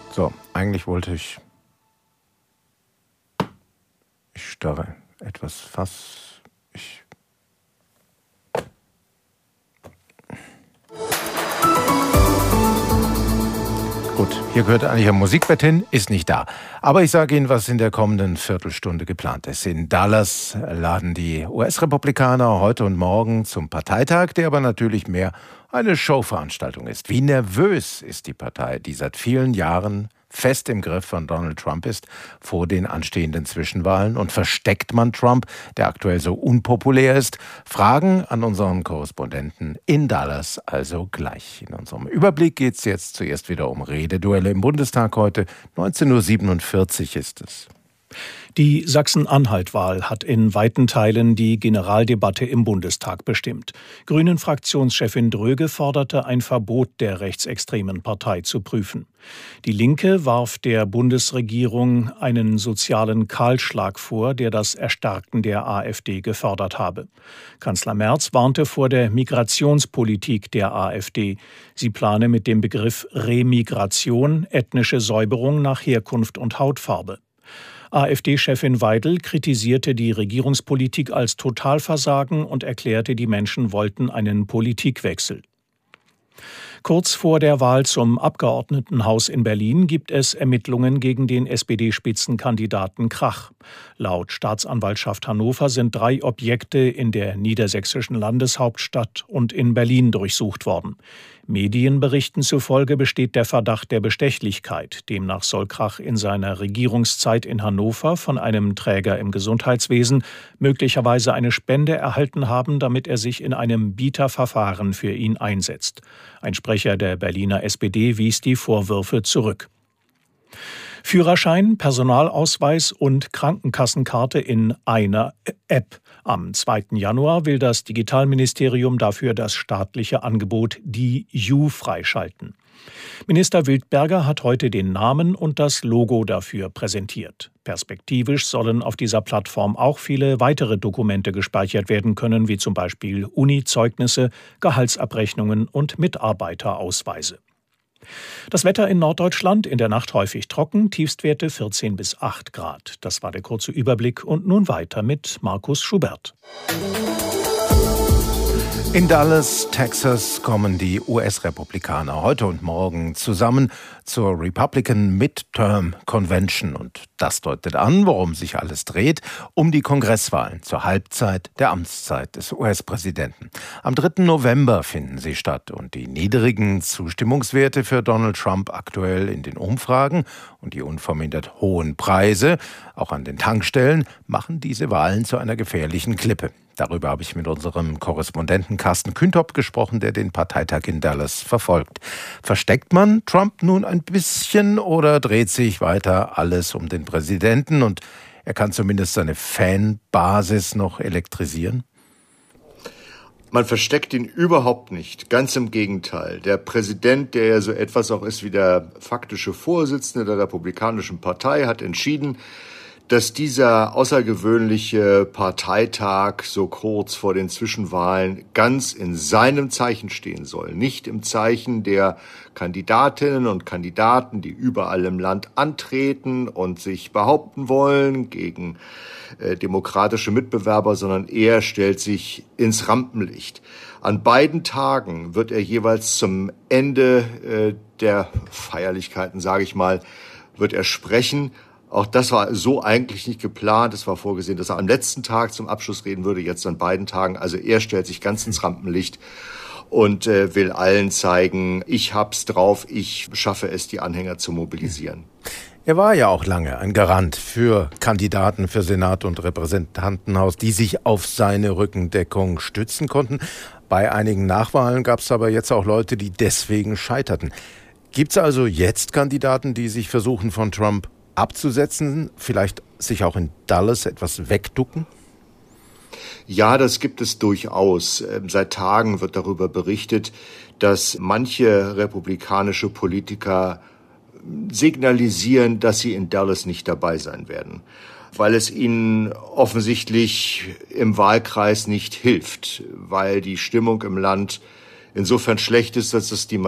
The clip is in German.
So, eigentlich wollte ich starre etwas Gut, hier gehört eigentlich ein Musikbett hin, ist nicht da. Aber ich sage Ihnen, was in der kommenden Viertelstunde geplant ist. In Dallas laden die US-Republikaner heute und morgen zum Parteitag, der aber natürlich mehr eine Showveranstaltung ist. Wie nervös ist die Partei, die seit vielen Jahren fest im Griff von Donald Trump ist vor den anstehenden Zwischenwahlen? Und versteckt man Trump, der aktuell so unpopulär ist? Fragen an unseren Korrespondenten in Dallas also gleich. In unserem Überblick geht es jetzt zuerst wieder um Rededuelle im Bundestag heute. 19:47 Uhr ist es. Die Sachsen-Anhalt-Wahl hat in weiten Teilen die Generaldebatte im Bundestag bestimmt. Grünen-Fraktionschefin Dröge forderte, ein Verbot der rechtsextremen Partei zu prüfen. Die Linke warf der Bundesregierung einen sozialen Kahlschlag vor, der das Erstarken der AfD gefördert habe. Kanzler Merz warnte vor der Migrationspolitik der AfD. Sie plane mit dem Begriff Remigration ethnische Säuberung nach Herkunft und Hautfarbe. AfD-Chefin Weidel kritisierte die Regierungspolitik als Totalversagen und erklärte, die Menschen wollten einen Politikwechsel. Kurz vor der Wahl zum Abgeordnetenhaus in Berlin gibt es Ermittlungen gegen den SPD-Spitzenkandidaten Krach. Laut Staatsanwaltschaft Hannover sind 3 Objekte in der niedersächsischen Landeshauptstadt und in Berlin durchsucht worden. Medienberichten zufolge besteht der Verdacht der Bestechlichkeit. Demnach soll Krach in seiner Regierungszeit in Hannover von einem Träger im Gesundheitswesen möglicherweise eine Spende erhalten haben, damit er sich in einem Bieterverfahren für ihn einsetzt. Ein Sprecher der Berliner SPD wies die Vorwürfe zurück. Führerschein, Personalausweis und Krankenkassenkarte in einer App. Am 2. Januar will das Digitalministerium dafür das staatliche Angebot DiU freischalten. Minister Wildberger hat heute den Namen und das Logo dafür präsentiert. Perspektivisch sollen auf dieser Plattform auch viele weitere Dokumente gespeichert werden können, wie zum Beispiel Uni-Zeugnisse, Gehaltsabrechnungen und Mitarbeiterausweise. Das Wetter in Norddeutschland, in der Nacht häufig trocken, Tiefstwerte 14 bis 8 Grad. Das war der kurze Überblick und nun weiter mit Markus Schubert. In Dallas, Texas, kommen die US-Republikaner heute und morgen zusammen zur Republican Midterm Convention. Und das deutet an, worum sich alles dreht, um die Kongresswahlen zur Halbzeit der Amtszeit des US-Präsidenten. Am 3. November finden sie statt und die niedrigen Zustimmungswerte für Donald Trump aktuell in den Umfragen und die unvermindert hohen Preise, auch an den Tankstellen, machen diese Wahlen zu einer gefährlichen Klippe. Darüber habe ich mit unserem Korrespondenten Carsten Küntop gesprochen, der den Parteitag in Dallas verfolgt. Versteckt man Trump nun ein bisschen oder dreht sich weiter alles um den Präsidenten und er kann zumindest seine Fanbasis noch elektrisieren? Man versteckt ihn überhaupt nicht, ganz im Gegenteil. Der Präsident, der ja so etwas auch ist wie der faktische Vorsitzende der Republikanischen Partei, hat entschieden, dass dieser außergewöhnliche Parteitag so kurz vor den Zwischenwahlen ganz in seinem Zeichen stehen soll. Nicht im Zeichen der Kandidatinnen und Kandidaten, die überall im Land antreten und sich behaupten wollen gegen demokratische Mitbewerber, sondern er stellt sich ins Rampenlicht. An beiden Tagen wird er jeweils zum Ende der Feierlichkeiten, sage ich mal, wird er sprechen. Auch das war so eigentlich nicht geplant. Es war vorgesehen, dass er am letzten Tag zum Abschluss reden würde, jetzt an beiden Tagen. Also er stellt sich ganz ins Rampenlicht und will allen zeigen, ich hab's drauf, ich schaffe es, die Anhänger zu mobilisieren. Er war ja auch lange ein Garant für Kandidaten für Senat und Repräsentantenhaus, die sich auf seine Rückendeckung stützen konnten. Bei einigen Nachwahlen gab es aber jetzt auch Leute, die deswegen scheiterten. Gibt es also jetzt Kandidaten, die sich versuchen, von Trump abzusetzen, vielleicht sich auch in Dallas etwas wegducken? Ja, das gibt es durchaus. Seit Tagen wird darüber berichtet, dass manche republikanische Politiker signalisieren, dass sie in Dallas nicht dabei sein werden, weil es ihnen offensichtlich im Wahlkreis nicht hilft, weil die Stimmung im Land insofern schlecht ist, dass es die